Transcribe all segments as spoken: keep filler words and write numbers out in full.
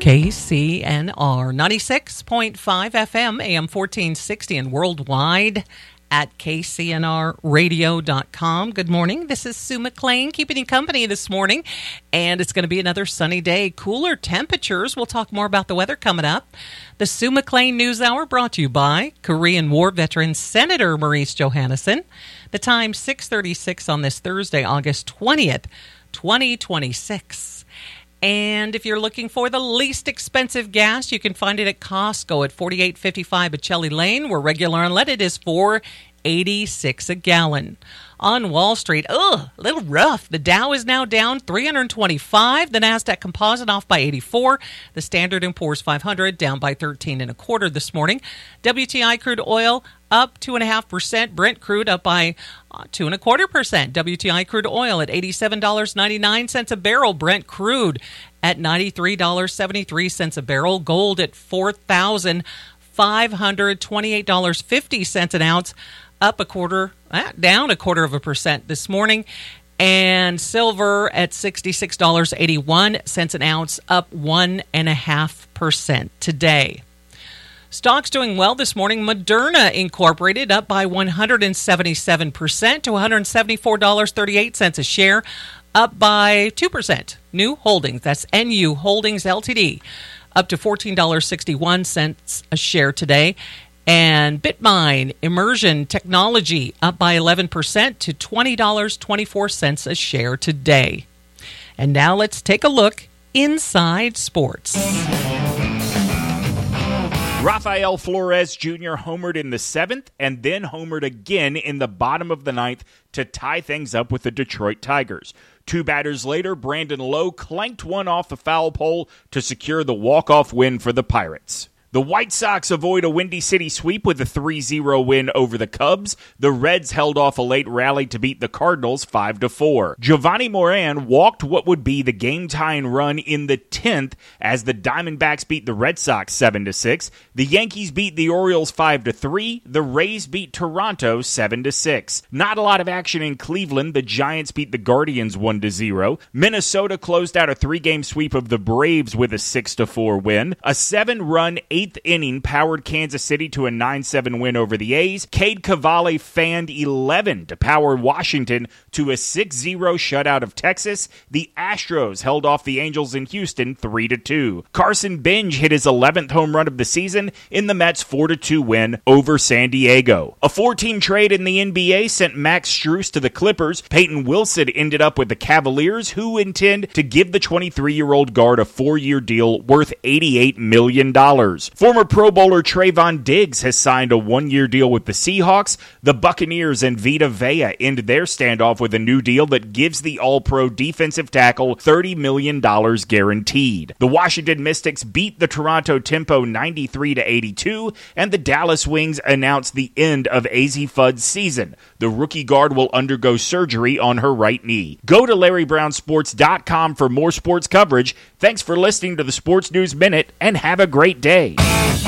K C N R ninety-six point five F M, A M fourteen sixty, and worldwide at K C N R radio dot com. Good morning. This is Sue McLean keeping you company this morning, and it's going to be another sunny day. Cooler temperatures. We'll talk more about the weather coming up. The Sue McLean News Hour brought to you by Korean War veteran Senator Maurice Johannesson. The time six thirty-six on this Thursday, August twentieth, twenty twenty-six. And if you're looking for the least expensive gas, you can find it at Costco at forty-eight fifty-five at Shelley Lane, where regular unleaded is four eighty-six a gallon. On Wall Street, ugh, a little rough. The Dow is now down three hundred twenty-five. The NASDAQ Composite off by eighty-four. The Standard and Poor's five hundred down by thirteen and a quarter this morning. W T I crude oil up two and a half percent. Brent crude up by uh, two and a quarter percent. W T I crude oil at eighty-seven dollars and ninety-nine cents a barrel. Brent crude at ninety-three dollars and seventy-three cents a barrel. Gold at four thousand five hundred twenty-eight dollars and fifty cents an ounce. Up a quarter, ah, down a quarter of a percent this morning. And silver at sixty-six dollars and eighty-one cents an ounce, up one and a half percent today. Stocks doing well this morning. Moderna Incorporated up by one hundred seventy-seven percent to one hundred seventy-four dollars and thirty-eight cents a share, up by two percent. New Holdings, that's N U Holdings L T D, up to fourteen dollars and sixty-one cents a share today. And Bitmine Immersion Technology up by eleven percent to twenty dollars and twenty-four cents a share today. And now let's take a look inside sports. Rafael Flores Junior homered in the seventh and then homered again in the bottom of the ninth to tie things up with the Detroit Tigers. Two batters later, Brandon Lowe clanked one off the foul pole to secure the walk-off win for the Pirates. The White Sox avoid a Windy City sweep with a three zero win over the Cubs. The Reds held off a late rally to beat the Cardinals five to four. Giovanni Moran walked what would be the game-tying run in the tenth as the Diamondbacks beat the Red Sox seven to six. The Yankees beat the Orioles five to three. The Rays beat Toronto seven to six. Not a lot of action in Cleveland. The Giants beat the Guardians one to zero. Minnesota closed out a three-game sweep of the Braves with a six to four win. A seven-run, eighth inning powered Kansas City to a nine seven win over the A's. Cade Cavalli fanned eleven to power Washington to a six zero shutout of Texas. The Astros held off the Angels in Houston three to two. Carson Bench hit his eleventh home run of the season in the Mets four to two win over San Diego. A four-team trade in the N B A sent Max Strus to the Clippers. Peyton Wilson ended up with the Cavaliers, who intend to give the twenty-three-year-old guard a four-year deal worth eighty-eight million dollars. Former Pro Bowler Trayvon Diggs has signed a one-year deal with the Seahawks. The Buccaneers and Vita Vea end their standoff with a new deal that gives the All-Pro defensive tackle thirty million dollars guaranteed. The Washington Mystics beat the Toronto Tempo ninety-three to eighty-two, and the Dallas Wings announced the end of Azzi Fudd's season. The rookie guard will undergo surgery on her right knee. Go to Larry Brown Sports dot com for more sports coverage. Thanks for listening to the Sports News Minute, and have a great day.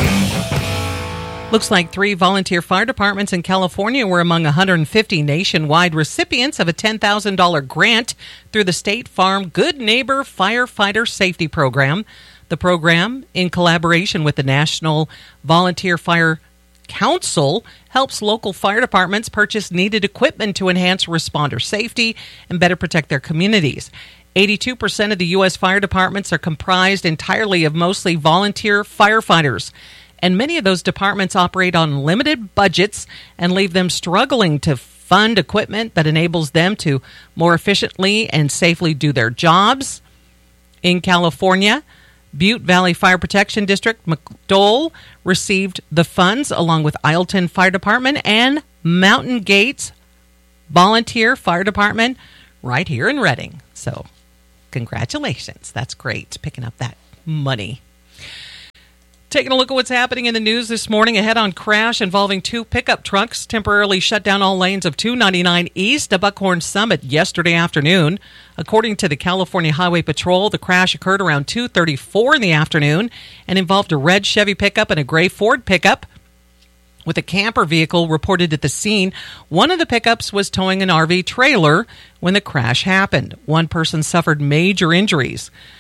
Looks like three volunteer fire departments in California were among one hundred fifty nationwide recipients of a ten thousand dollars grant through the State Farm Good Neighbor Firefighter Safety Program. The program, in collaboration with the National Volunteer Fire Council, helps local fire departments purchase needed equipment to enhance responder safety and better protect their communities. eighty-two percent of the U S fire departments are comprised entirely of mostly volunteer firefighters, and many of those departments operate on limited budgets and leave them struggling to fund equipment that enables them to more efficiently and safely do their jobs. In California, Butte Valley Fire Protection District, McDowell, received the funds along with Isleton Fire Department and Mountain Gates Volunteer Fire Department right here in Redding. So, congratulations. That's great, picking up that money. Taking a look at what's happening in the news this morning. A head-on crash involving two pickup trucks temporarily shut down all lanes of two ninety-nine east of Buckhorn Summit yesterday afternoon. According to the California Highway Patrol, the crash occurred around two thirty-four in the afternoon and involved a red Chevy pickup and a gray Ford pickup with a camper vehicle reported at the scene. One of the pickups was towing an R V trailer when the crash happened. One person suffered major injuries.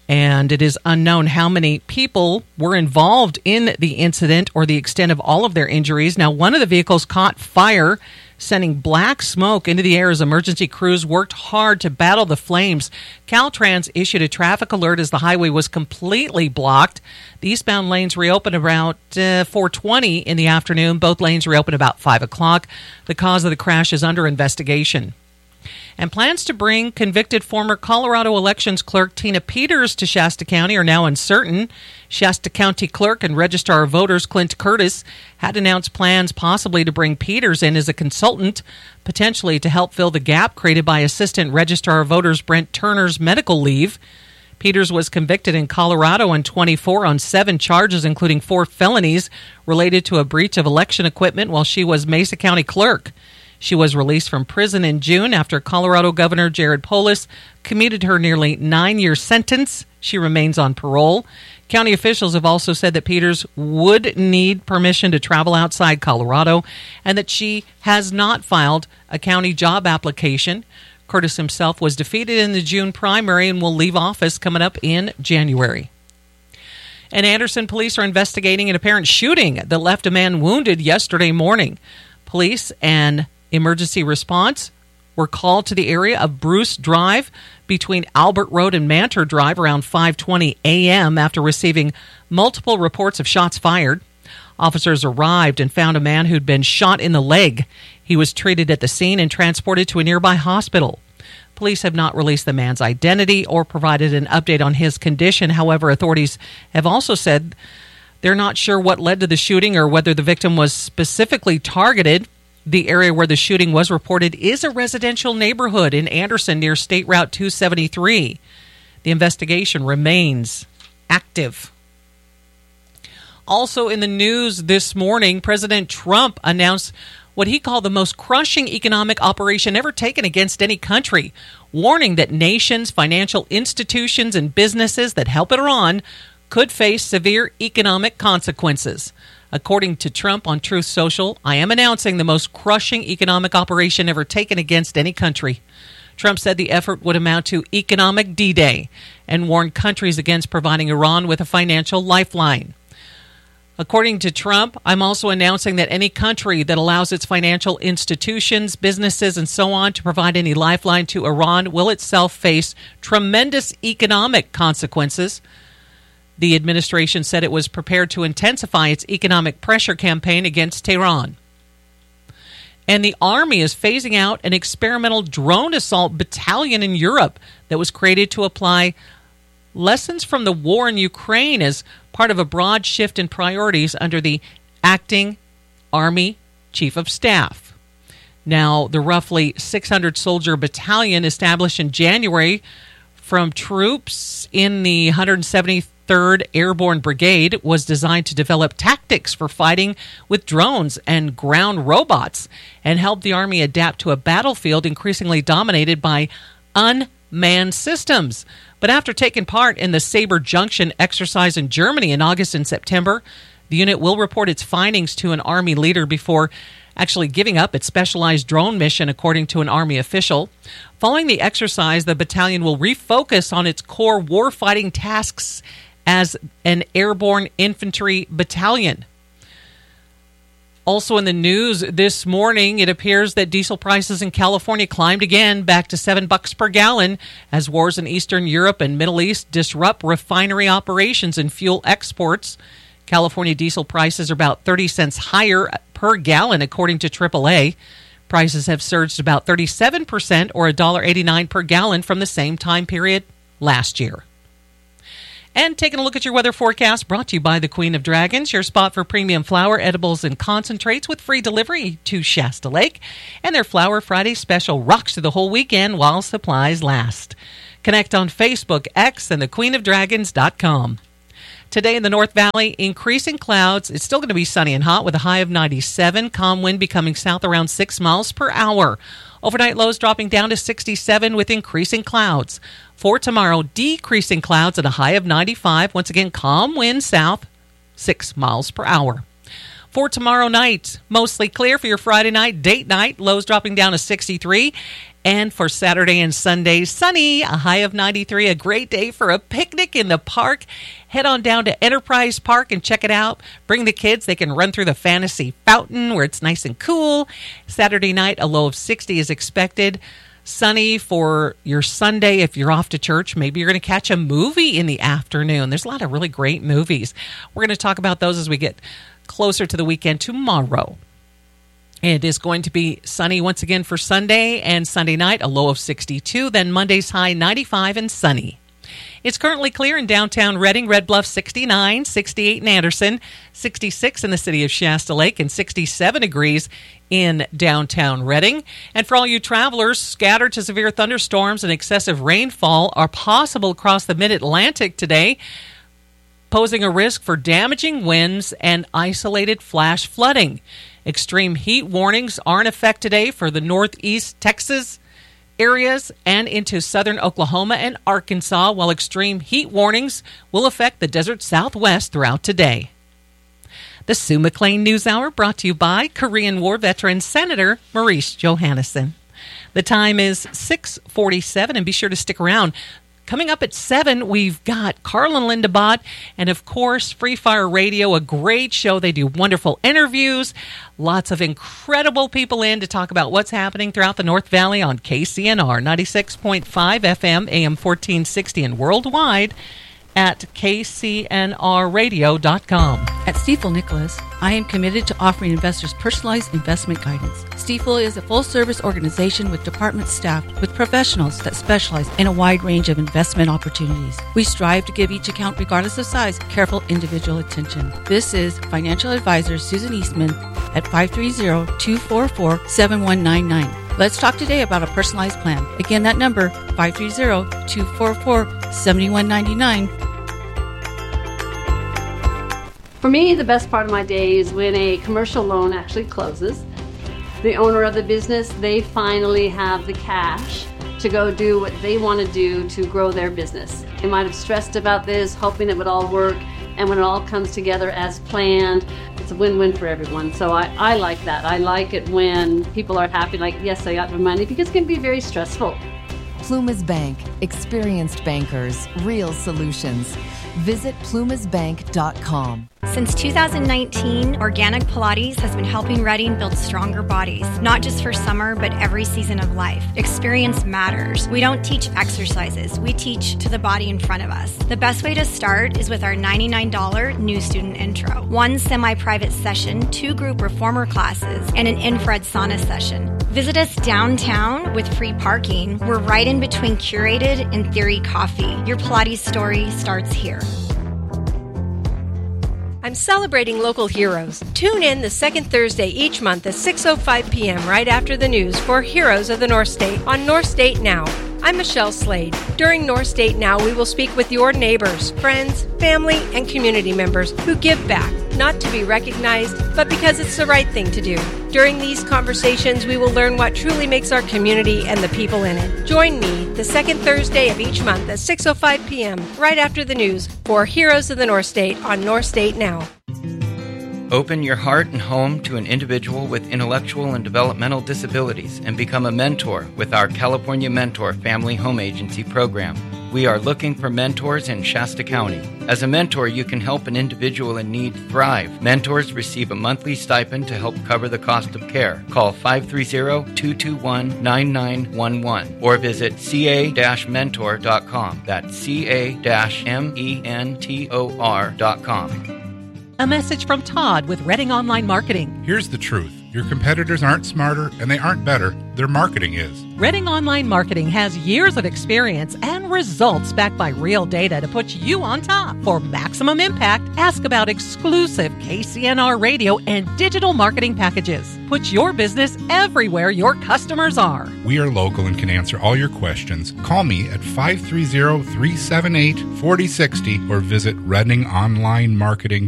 And it is unknown how many people were involved in the incident or the extent of all of their injuries. Now, one of the vehicles caught fire, sending black smoke into the air as emergency crews worked hard to battle the flames. Caltrans issued a traffic alert as the highway was completely blocked. The eastbound lanes reopened about uh, four twenty in the afternoon. Both lanes reopened about five o'clock. The cause of the crash is under investigation. And plans to bring convicted former Colorado elections clerk Tina Peters to Shasta County are now uncertain. Shasta County Clerk and Registrar of Voters Clint Curtis had announced plans possibly to bring Peters in as a consultant, potentially to help fill the gap created by Assistant Registrar of Voters Brent Turner's medical leave. Peters was convicted in Colorado in twenty-four on seven charges, including four felonies related to a breach of election equipment while she was Mesa County Clerk. She was released from prison in June after Colorado Governor Jared Polis commuted her nearly nine-year sentence. She remains on parole. County officials have also said that Peters would need permission to travel outside Colorado and that she has not filed a county job application. Curtis himself was defeated in the June primary and will leave office coming up in January. And Anderson police are investigating an apparent shooting that left a man wounded yesterday morning. Police and emergency response were called to the area of Bruce Drive between Albert Road and Mantor Drive around five twenty a.m. after receiving multiple reports of shots fired. Officers arrived and found a man who'd been shot in the leg. He was treated at the scene and transported to a nearby hospital. Police have not released the man's identity or provided an update on his condition. However, authorities have also said they're not sure what led to the shooting or whether the victim was specifically targeted. The area where the shooting was reported is a residential neighborhood in Anderson near State Route two seventy-three. The investigation remains active. Also in the news this morning, President Trump announced what he called the most crushing economic operation ever taken against any country, warning that nations, financial institutions, and businesses that help Iran could face severe economic consequences. According to Trump on Truth Social, I am announcing the most crushing economic operation ever taken against any country. Trump said the effort would amount to economic D-Day and warned countries against providing Iran with a financial lifeline. According to Trump, I'm also announcing that any country that allows its financial institutions, businesses, and so on to provide any lifeline to Iran will itself face tremendous economic consequences. The administration said it was prepared to intensify its economic pressure campaign against Tehran. And the Army is phasing out an experimental drone assault battalion in Europe that was created to apply lessons from the war in Ukraine as part of a broad shift in priorities under the acting Army Chief of Staff. Now, the roughly six hundred soldier battalion established in January from troops in the one hundred seventy-third Airborne Brigade was designed to develop tactics for fighting with drones and ground robots and help the Army adapt to a battlefield increasingly dominated by unmanned systems. But after taking part in the Sabre Junction exercise in Germany in August and September, the unit will report its findings to an Army leader before actually giving up its specialized drone mission, according to an Army official. Following the exercise, the battalion will refocus on its core warfighting tasks as an airborne infantry battalion. Also in the news this morning, it appears that diesel prices in California climbed again back to seven bucks per gallon as wars in Eastern Europe and Middle East disrupt refinery operations and fuel exports. California diesel prices are about thirty cents higher per gallon, according to triple A. Prices have surged about thirty-seven percent or one dollar eighty-nine per gallon from the same time period last year. And taking a look at your weather forecast, brought to you by the Queen of Dragons, your spot for premium flower, edibles, and concentrates with free delivery to Shasta Lake. And their Flower Friday special rocks through the whole weekend while supplies last. Connect on Facebook, X, and the queen of dragons dot com. Today in the North Valley, increasing clouds. It's still going to be sunny and hot with a high of ninety-seven. Calm wind becoming south around six miles per hour. Overnight lows dropping down to sixty-seven with increasing clouds. For tomorrow, decreasing clouds at a high of ninety-five. Once again, calm wind south, six miles per hour. For tomorrow night, mostly clear for your Friday night, date night. Lows dropping down to sixty-three. And for Saturday and Sunday, sunny, a high of ninety-three, a great day for a picnic in the park. Head on down to Enterprise Park and check it out. Bring the kids. They can run through the Fantasy Fountain where it's nice and cool. Saturday night, a low of sixty is expected. Sunny for your Sunday if you're off to church. Maybe you're going to catch a movie in the afternoon. There's a lot of really great movies. We're going to talk about those as we get closer to the weekend tomorrow. It is going to be sunny once again for Sunday and Sunday night, a low of sixty-two. Then Monday's high ninety-five and sunny. It's currently clear in downtown Reading, Red Bluff sixty-nine, sixty-eight in Anderson, sixty-six in the city of Shasta Lake, and sixty-seven degrees in downtown Reading. And for all you travelers, scattered to severe thunderstorms and excessive rainfall are possible across the mid-Atlantic today, posing a risk for damaging winds and isolated flash flooding. Extreme heat warnings are in effect today for the northeast Texas areas and into southern Oklahoma and Arkansas, while extreme heat warnings will affect the desert southwest throughout today. The Sue McLean News Hour brought to you by Korean War veteran Senator Maurice Johannesson. The time is six forty-seven, and be sure to stick around. Coming up at seven, we've got Carl and Linda Bott, and of course, Free Fire Radio, a great show. They do wonderful interviews, lots of incredible people in to talk about what's happening throughout the North Valley on K C N R, ninety-six point five F M, A M fourteen sixty, and worldwide at K C N R radio dot com. At Stifel Nicholas, I am committed to offering investors personalized investment guidance. Stifel is a full-service organization with department staffed with professionals that specialize in a wide range of investment opportunities. We strive to give each account, regardless of size, careful individual attention. This is financial advisor Susan Eastman at five three zero, two four four, seven one nine nine. Let's talk today about a personalized plan. Again, that number, five three zero, two four four, seven one nine nine. For me, the best part of my day is when a commercial loan actually closes. The owner of the business, they finally have the cash to go do what they want to do to grow their business. They might have stressed about this, hoping it would all work, and when it all comes together as planned, it's a win-win for everyone. So I, I like that. I like it when people are happy, like, yes, I got my money, because it can be very stressful. Plumas Bank. Experienced bankers. Real solutions. Visit plumas bank dot com. Since two thousand nineteen, Organic Pilates has been helping Reading build stronger bodies, not just for summer, but every season of life. Experience matters. We don't teach exercises. We teach to the body in front of us. The best way to start is with our ninety-nine dollars new student intro. One semi-private session, two group reformer classes, and an infrared sauna session. Visit us downtown with free parking. We're right in between Curated and Theory Coffee. Your Pilates story starts here. I'm celebrating local heroes. Tune in the second Thursday each month at six oh five p.m. right after the news for Heroes of the North State on North State Now. I'm Michelle Slade. During North State Now, we will speak with your neighbors, friends, family, and community members who give back, not to be recognized, but because it's the right thing to do. During these conversations, we will learn what truly makes our community and the people in it. Join me the second Thursday of each month at six oh five p.m. right after the news for Heroes of the North State on North State Now. Open your heart and home to an individual with intellectual and developmental disabilities and become a mentor with our California Mentor Family Home Agency program. We are looking for mentors in Shasta County. As a mentor, you can help an individual in need thrive. Mentors receive a monthly stipend to help cover the cost of care. Call five three zero, two two one, nine nine one one or visit c a dash mentor dot com. That's c a dash mentor dot com. A message from Todd with Reading Online Marketing. Here's the truth. Your competitors aren't smarter and they aren't better. Their marketing is. Reading Online Marketing has years of experience and results backed by real data to put you on top. For maximum impact, ask about exclusive K C N R radio and digital marketing packages. Put your business everywhere your customers are. We are local and can answer all your questions. Call me at five three zero, three seven eight, four zero six zero or visit reading online marketing